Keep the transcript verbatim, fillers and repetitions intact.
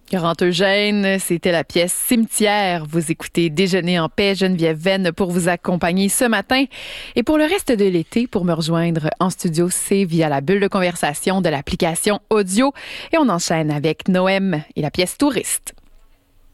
Grand Eugène, c'était la pièce Cimetière. Vous écoutez Déjeuner en paix, Geneviève Venn pour vous accompagner ce matin. Et pour le reste de l'été, pour me rejoindre en studio, c'est via la bulle de conversation de l'application audio. Et on enchaîne avec Noëm et la pièce Touriste.